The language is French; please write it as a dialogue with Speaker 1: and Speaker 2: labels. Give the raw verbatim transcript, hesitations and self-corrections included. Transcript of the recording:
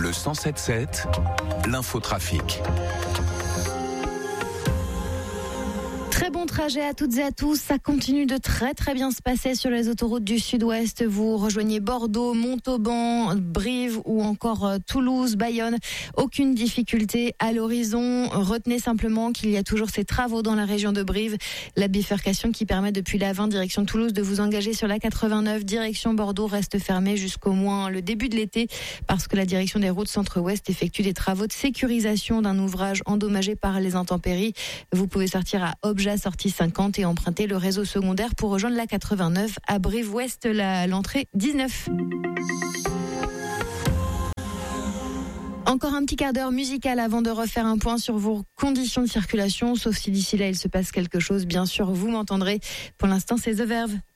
Speaker 1: Le cent sept sept, l'infotrafic.
Speaker 2: Très bon trajet à toutes et à tous. Ça continue de très très bien se passer sur les autoroutes du Sud-Ouest. Vous rejoignez Bordeaux, Montauban, Brive ou encore Toulouse, Bayonne. Aucune difficulté à l'horizon. Retenez simplement qu'il y a toujours ces travaux dans la région de Brive. La bifurcation qui permet depuis la vingt direction Toulouse de vous engager sur la quatre-vingt-neuf direction Bordeaux reste fermée jusqu'au moins le début de l'été parce que la direction des routes centre-ouest effectue des travaux de sécurisation d'un ouvrage endommagé par les intempéries. Vous pouvez sortir à Obja, sortie cinquante et emprunter le réseau secondaire pour rejoindre la quatre-vingt-neuf à Brive-Ouest, la, l'entrée dix-neuf. Encore un petit quart d'heure musical avant de refaire un point sur vos conditions de circulation, sauf si d'ici là il se passe quelque chose, bien sûr vous m'entendrez. Pour l'instant c'est The Verve.